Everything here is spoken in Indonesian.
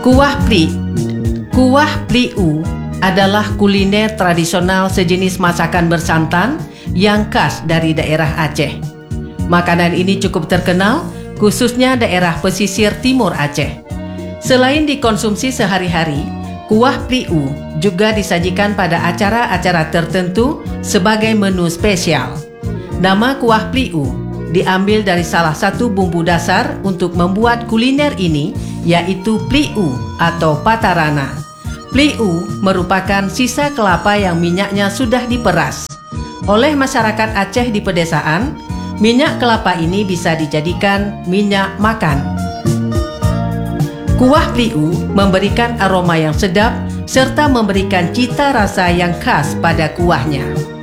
Kuah Pli. Kuah pliu adalah kuliner tradisional sejenis masakan bersantan yang khas dari daerah Aceh. Makanan ini cukup terkenal, khususnya daerah pesisir timur Aceh. Selain dikonsumsi sehari-hari, kuah pliu juga disajikan pada acara-acara tertentu sebagai menu spesial. Nama kuah pliu diambil dari salah satu bumbu dasar untuk membuat kuliner ini, yaitu pliu atau patarana. Pliu merupakan sisa kelapa yang minyaknya sudah diperas. Oleh masyarakat Aceh di pedesaan, minyak kelapa ini bisa dijadikan minyak makan. Kuah pliu memberikan aroma yang sedap serta memberikan cita rasa yang khas pada kuahnya.